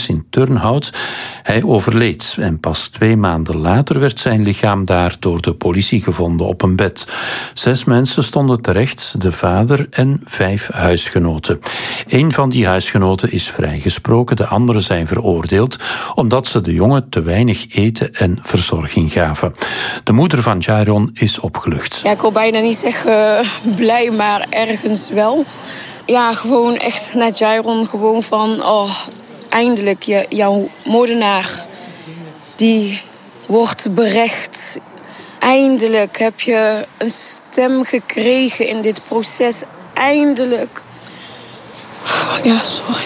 gevangenis in Turnhout. Hij overleed en pas 2 maanden later werd zijn lichaam daar door de politie gevonden op een bed. 6 mensen stonden terecht, de vader en 5 huisgenoten. 1 van die huisgenoten is vrijgesproken, de anderen zijn veroordeeld omdat ze de jongen te weinig eten en verzorging gaven. De moeder van Jairon is opgelucht. Ja, ik wil bijna niet zeggen blij, maar ergens wel. Ja, gewoon echt naar Jairon, gewoon van, eindelijk, jouw moordenaar, die wordt berecht. Eindelijk heb je een stem gekregen in dit proces. Eindelijk. Ja, sorry.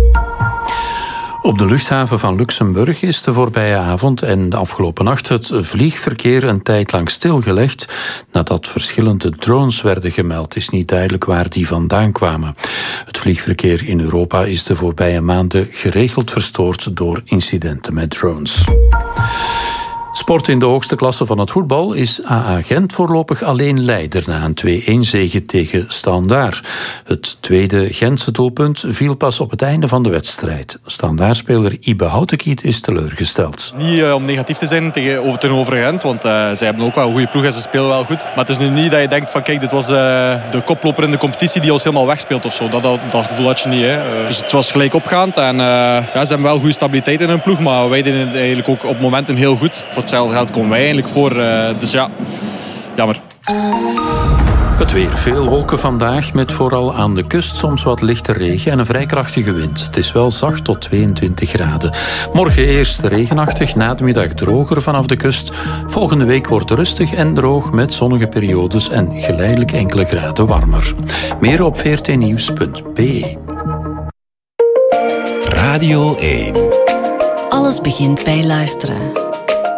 Op de luchthaven van Luxemburg is de voorbije avond en de afgelopen nacht het vliegverkeer een tijd lang stilgelegd nadat verschillende drones werden gemeld. Het is niet duidelijk waar die vandaan kwamen. Het vliegverkeer in Europa is de voorbije maanden geregeld verstoord door incidenten met drones. Sport in de hoogste klasse van het voetbal is AA Gent voorlopig alleen leider na een 2-1 zege tegen Standaard. Het tweede Gentse doelpunt viel pas op het einde van de wedstrijd. Standaardspeler Ibe Houtekiet is teleurgesteld. Niet om negatief te zijn tegenover Gent, want zij hebben ook wel een goede ploeg en ze spelen wel goed. Maar het is nu niet dat je denkt van kijk, dit was de koploper in de competitie die ons helemaal wegspeelt of zo. Dat gevoel had je niet. Hè. Dus het was gelijk opgaand en ze hebben wel goede stabiliteit in hun ploeg, maar wij deden het eigenlijk ook op momenten heel goed. Hetzelfde geld komen wij eigenlijk voor. Dus ja, jammer. Het weer. Veel wolken vandaag, met vooral aan de kust soms wat lichte regen en een vrij krachtige wind. Het is wel zacht tot 22 graden. Morgen eerst regenachtig, na de middag droger vanaf de kust. Volgende week wordt rustig en droog met zonnige periodes en geleidelijk enkele graden warmer. Meer op vrtnieuws.be. Radio 1. Alles begint bij luisteren.